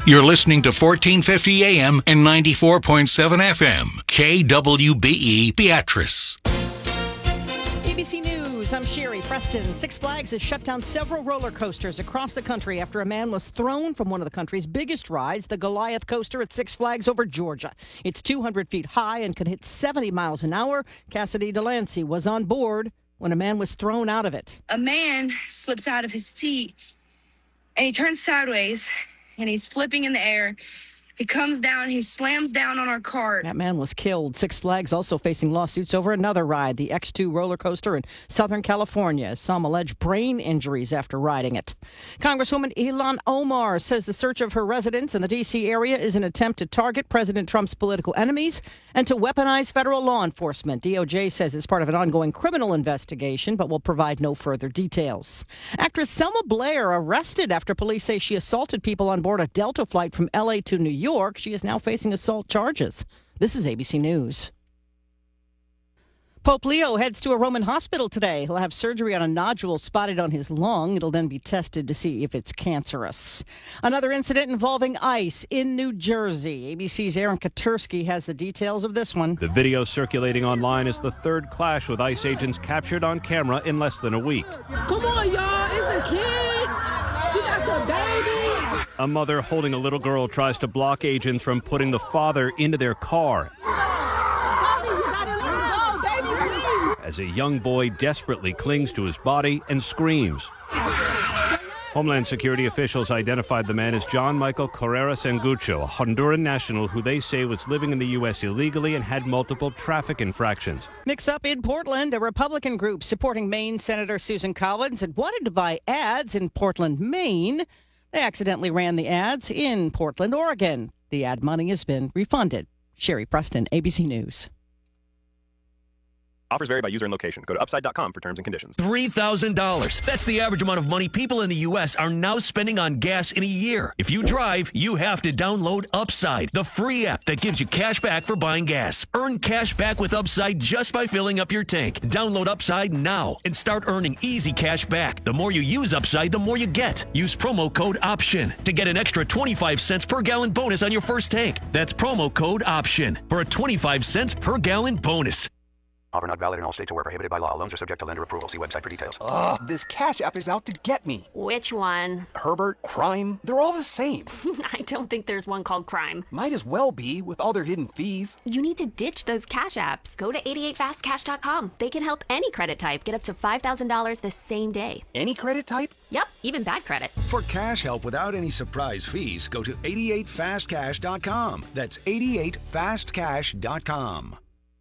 You're listening to 1450 AM and 94.7 FM, KWBE Beatrice. ABC News, I'm Sherry Preston. Six Flags has shut down several roller coasters across the country after a man was thrown from one of the country's biggest rides, the Goliath coaster at Six Flags over Georgia. It's 200 feet high and can hit 70 miles an hour. Cassidy Delancey was on board when a man was thrown out of it. A man slips out of his seat and he turns sideways and he's flipping in the air. He comes down, he slams down on our cart. That man was killed. Six Flags also facing lawsuits over another ride, the X2 roller coaster in Southern California. Some allege brain injuries after riding it. Congresswoman Ilhan Omar says the search of her residence in the D.C. area is an attempt to target President Trump's political enemies and to weaponize federal law enforcement. DOJ says it's part of an ongoing criminal investigation, but will provide no further details. Actress Selma Blair arrested after police say she assaulted people on board a Delta flight from L.A. to New York. She is now facing assault charges. This is ABC News. Pope Leo heads to a Roman hospital today. He'll have surgery on a nodule spotted on his lung. It'll then be tested to see if it's cancerous. Another incident involving ICE in New Jersey. ABC's Aaron Katursky has the details of this one. The video circulating online is the third clash with ICE agents captured on camera in less than a week. Come on, y'all. It's the kids. She got the babies. A mother holding a little girl tries to block agents from putting the father into their car. As a young boy desperately clings to his body and screams. Homeland Security officials identified the man as John Michael Carrera Sangucho, a Honduran national who they say was living in the U.S. illegally and had multiple traffic infractions. Mix up in Portland, a Republican group supporting Maine Senator Susan Collins had wanted to buy ads in Portland, Maine. They accidentally ran the ads in Portland, Oregon. The ad money has been refunded. Sherry Preston, ABC News. Offers vary by user and location. Go to upside.com for terms and conditions. $3,000. That's the average amount of money people in the U.S. are now spending on gas in a year. If you drive, you have to download Upside, the free app that gives you cash back for buying gas. Earn cash back with Upside just by filling up your tank. Download Upside now and start earning easy cash back. The more you use Upside, the more you get. Use promo code OPTION to get an extra 25 cents per gallon bonus on your first tank. That's promo code OPTION for a 25 cents per gallon bonus. Offer not valid in all states or where prohibited by law. Loans are subject to lender approval. See website for details. Ugh, this Cash App is out to get me. Which one? Herbert, Crime, they're all the same. I don't think there's one called Crime. Might as well be, with all their hidden fees. You need to ditch those Cash Apps. Go to 88fastcash.com. They can help any credit type get up to $5,000 the same day. Any credit type? Yep, even bad credit. For cash help without any surprise fees, go to 88fastcash.com. That's 88fastcash.com.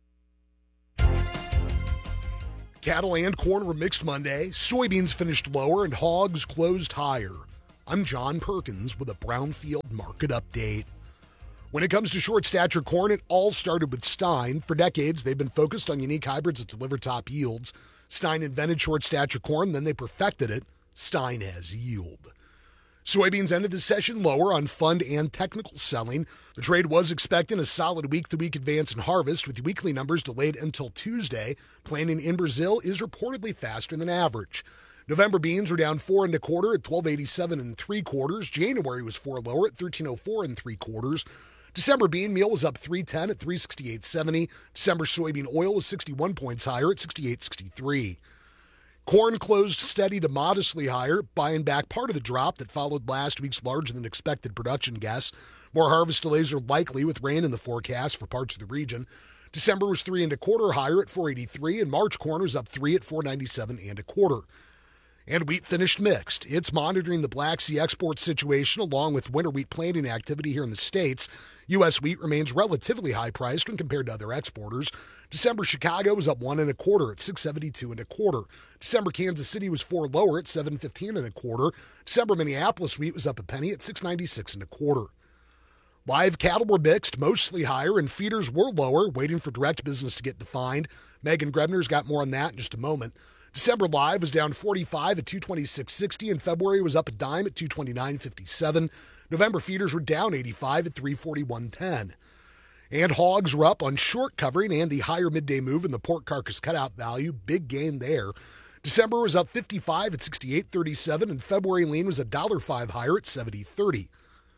Cattle and corn were mixed Monday. Soybeans finished lower and hogs closed higher. I'm John Perkins with a Brownfield market update. When it comes to short stature corn, it all started with Stein. For decades, they've been focused on unique hybrids that deliver top yields. Stein invented short stature corn, then they perfected it. Stein has yield. Soybeans ended the session lower on fund and technical selling. The trade was expecting a solid week-to-week advance in harvest, with weekly numbers delayed until Tuesday. Planting in Brazil is reportedly faster than average. November beans were down 4 1/4 at 12.87 3/4. January was 4 lower at 13.04 3/4. December bean meal was up 3.10 at 368.70. December soybean oil was 61 points higher at 68.63. Corn closed steady to modestly higher, buying back part of the drop that followed last week's larger-than-expected production guess. More harvest delays are likely with rain in the forecast for parts of the region. December was 3 1/4 higher at 4.83, and March corn was up 3 at 4.97 1/4. And wheat finished mixed. It's monitoring the Black Sea export situation along with winter wheat planting activity here in the States. U.S. wheat remains relatively high-priced when compared to other exporters. December Chicago was up 1 1/4 at 6.72 1/4. December Kansas City was 4 lower at 7.15 1/4. December Minneapolis wheat was up a penny at 6.96 1/4. Live cattle were mixed, mostly higher, and feeders were lower, waiting for direct business to get defined. Megan Grebner's got more on that in just a moment. December live was down 45 at 226.60, and February was up a dime at 229.57. November feeders were down 85 at 341.10. And hogs were up on short covering and the higher midday move in the pork carcass cutout value. Big gain there. December was up 55 at 68.37, and February lean was $1.05 higher at 70.30.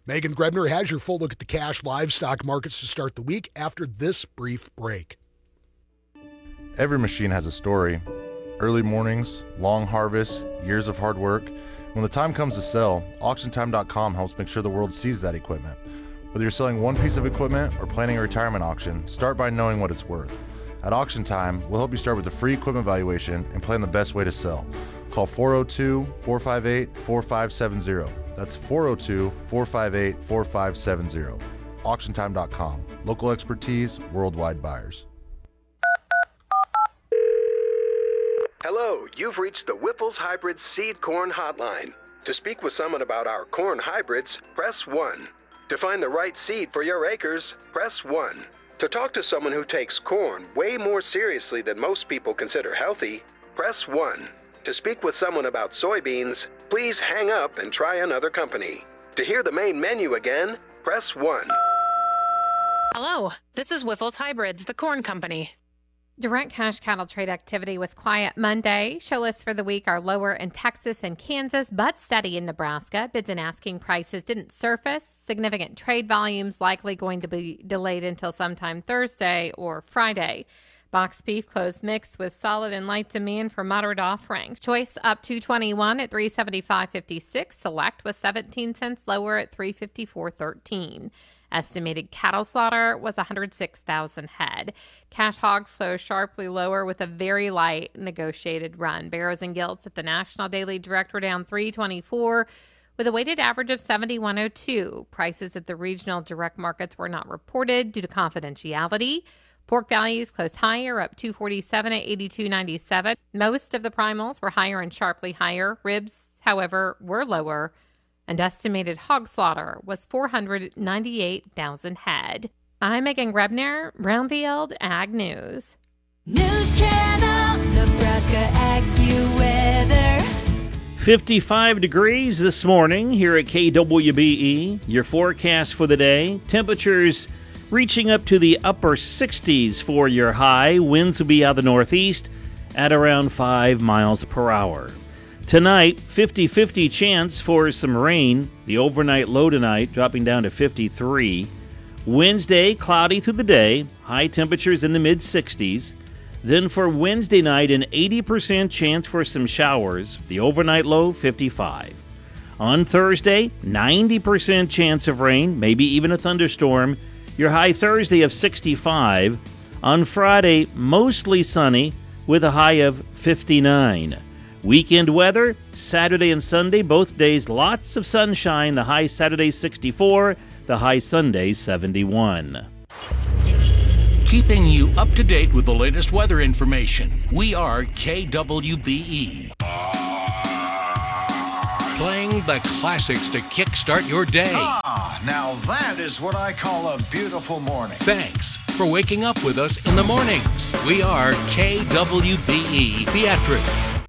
Megan Grebner has your full look at the cash livestock markets to start the week after this brief break. Every machine has a story. Early mornings, long harvests, years of hard work. When the time comes to sell, AuctionTime.com helps make sure the world sees that equipment. Whether you're selling one piece of equipment or planning a retirement auction, start by knowing what it's worth. At Auction Time, we'll help you start with a free equipment valuation and plan the best way to sell. Call 402-458-4570. That's 402-458-4570. AuctionTime.com. Local expertise, worldwide buyers. Hello, you've reached the Whipple's Hybrid Seed Corn Hotline. To speak with someone about our corn hybrids, press 1. To find the right seed for your acres, press 1. To talk to someone who takes corn way more seriously than most people consider healthy, press 1. To speak with someone about soybeans, please hang up and try another company. To hear the main menu again, press 1. Hello, this is Whiffle's Hybrids, the corn company. Direct cash cattle trade activity was quiet Monday. Show lists for the week are lower in Texas and Kansas, but steady in Nebraska. Bids and asking prices didn't surface. Significant trade volumes likely going to be delayed until sometime Thursday or Friday. Box beef closed mixed with solid and light demand for moderate off-rank. Choice up $2.21 at $375.56. Select was 17 cents lower at $354.13. Estimated cattle slaughter was 106,000 head. Cash hogs closed sharply lower with a very light negotiated run. Barrows and gilts at the National Daily Direct were down $3.24 with a weighted average of 71.02. Prices at the regional direct markets were not reported due to confidentiality. Pork values closed higher, up $2.47 at $82.97. Most of the primals were higher and sharply higher. Ribs, however, were lower. And estimated hog slaughter was 498,000 head. I'm Megan Grebner, Brownfield Ag News. News Channel, Nebraska AccuWeather. 55 degrees this morning here at KWBE. Your forecast for the day. Temperatures reaching up to the upper 60s for your high. Winds will be out of the northeast at around 5 miles per hour. Tonight, 50-50 chance for some rain. The overnight low tonight dropping down to 53. Wednesday, cloudy through the day. High temperatures in the mid-60s. Then for Wednesday night, an 80% chance for some showers. The overnight low, 55. On Thursday, 90% chance of rain, maybe even a thunderstorm. Your high Thursday of 65. On Friday, mostly sunny with a high of 59. Weekend weather, Saturday and Sunday, both days lots of sunshine. The high Saturday 64, the high Sunday 71. Keeping you up to date with the latest weather information. We are KWBE. Playing the classics to kickstart your day. Now that is what I call a beautiful morning. Thanks for waking up with us in the mornings. We are KWBE Beatrice.